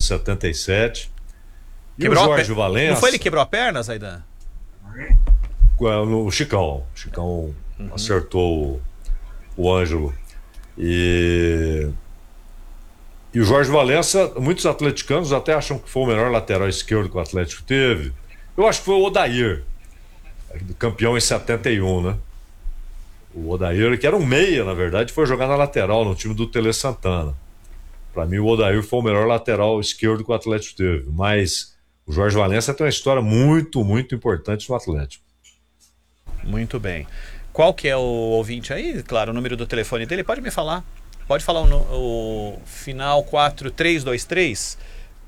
77. Quebrou e o Jorge Valença... Não foi ele que quebrou a perna, Zaidan? O Chicão acertou o Ângelo. E o Jorge Valença, muitos atleticanos até acham que foi o melhor lateral esquerdo que o Atlético teve. Eu acho que foi o Odair, campeão em 71, né? O Odair, que era um meia, na verdade, foi jogar na lateral no time do Tele Santana. Para mim, o Odair foi o melhor lateral esquerdo que o Atlético teve. Mas o Jorge Valença tem uma história muito, muito importante no Atlético. Muito bem. Qual que é o ouvinte aí? Claro, o número do telefone dele, pode me falar. Pode falar o final 4323?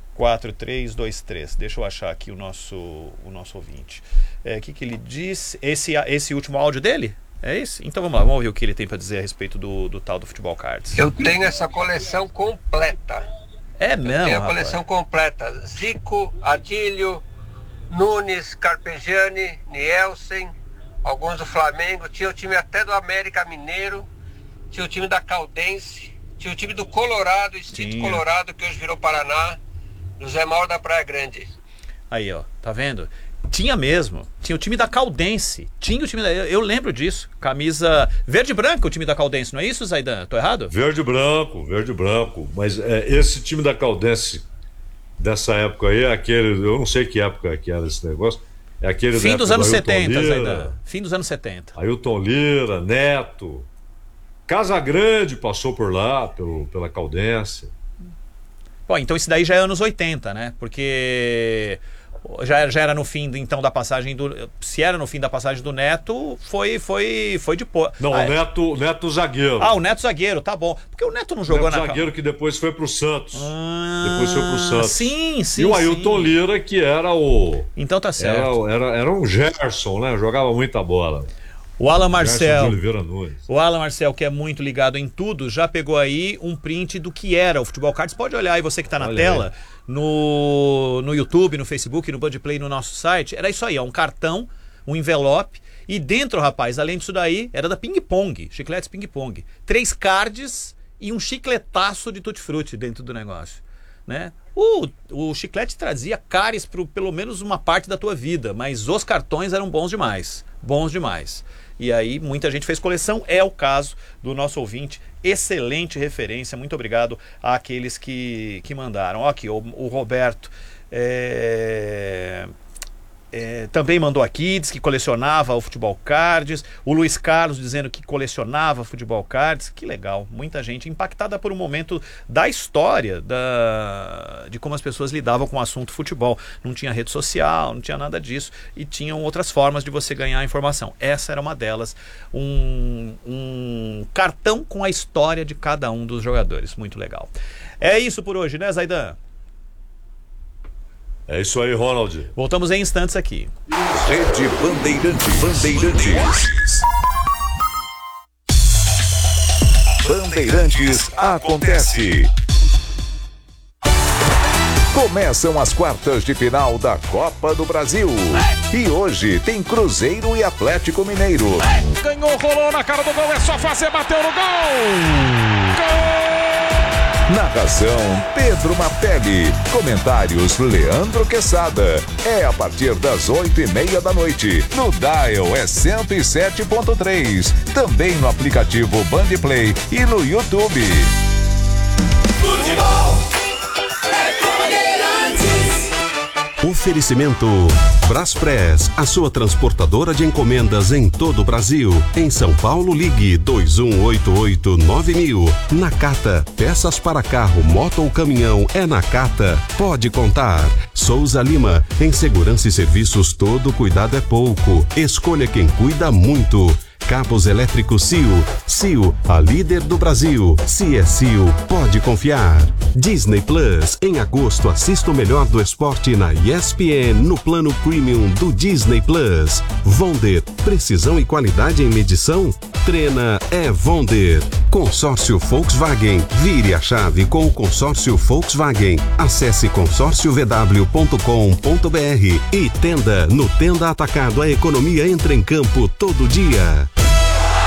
4323. Deixa eu achar aqui o nosso ouvinte. O que ele diz? Esse último áudio dele? É esse? Então vamos lá, vamos ouvir o que ele tem para dizer a respeito do tal do Futebol Cards. Eu tenho essa coleção completa. É mesmo? Tenho a coleção completa. Zico, Adílio, Nunes, Carpegiani, Nielsen, alguns do Flamengo. Tinha o time até do América Mineiro. Tinha o time da Caldense. Tinha o time do Colorado, Distrito Colorado, que hoje virou Paraná. José Mauro da Praia Grande. Aí, ó, tá vendo? Tinha mesmo. Tinha o time da Caldense. Tinha o time eu lembro disso. Camisa verde e branca, o time da Caldense, não é isso, Zaidan? Tô errado? Verde e branco. Mas esse time da Caldense dessa época aí é aquele. Eu não sei que época que era esse negócio. É aquele fim dos anos 70, Zaidan. Fim dos anos 70. Ailton Lira, Neto. Casagrande passou por lá, pela Caldense. Bom, então isso daí já é anos 80, né? Porque já era no fim então da passagem do... Se era no fim da passagem do Neto, foi depois. Não, o Neto zagueiro. O Neto zagueiro, tá bom. Porque o Neto não jogou Neto zagueiro que depois foi pro Santos. Depois foi pro Santos. Sim. E o Ailton Lira, que era o... Então tá certo. Era um Gerson, né? Jogava muita bola. O Alan Marcel, o Alan Marcel, que é muito ligado em tudo, já pegou aí um print do que era o Futebol Cards. Pode olhar aí, você que está na tela, no YouTube, no Facebook, no Bandplay, no nosso site. Era isso aí, um cartão, um envelope. E dentro, rapaz, além disso daí, era da Ping Pong, chicletes Ping Pong. 3 cards e um chicletaço de tutti-frutti dentro do negócio, né? O chiclete trazia cáries para pelo menos uma parte da tua vida, mas os cartões eram bons demais. E aí muita gente fez coleção, é o caso do nosso ouvinte, excelente referência, muito obrigado àqueles que mandaram. Aqui, o Roberto também mandou aqui, diz que colecionava o Futebol Cards. O Luiz Carlos dizendo que colecionava Futebol Cards. Que legal, muita gente impactada por um momento da história de como as pessoas lidavam com o assunto futebol. Não tinha rede social, não tinha nada disso, e tinham outras formas de você ganhar informação. Essa era uma delas, um cartão com a história de cada um dos jogadores. Muito legal. É isso por hoje, né, Zaidan? É isso aí, Ronald. Voltamos em instantes aqui. Rede Bandeirantes. Bandeirantes acontece. Começam as quartas de final da Copa do Brasil. E hoje tem Cruzeiro e Atlético Mineiro. Ganhou, rolou na cara do gol, é só fazer, bateu no gol! Gol! Narração Pedro Martelli. Comentários Leandro Quesada. É a partir das 8:30 da noite. No Dial é 107.3. Também no aplicativo Bandplay e no YouTube. Futebol é Bandeirantes. Oferecimento Braspress, a sua transportadora de encomendas em todo o Brasil. Em São Paulo, ligue 2188-9000. Nakata, peças para carro, moto ou caminhão, é Nakata. Pode contar. Souza Lima, em segurança e serviços todo cuidado é pouco. Escolha quem cuida muito. Cabos elétricos Cio. Cio, a líder do Brasil. Se é Cio, pode confiar. Disney Plus. Em agosto, assista o melhor do esporte na ESPN no plano premium do Disney Plus. Vonder. Precisão e qualidade em medição? Treina é Vonder. Consórcio Volkswagen. Vire a chave com o consórcio Volkswagen. Acesse consórciovw.com.br e Tenda. No Tenda Atacado, a economia entra em campo todo dia.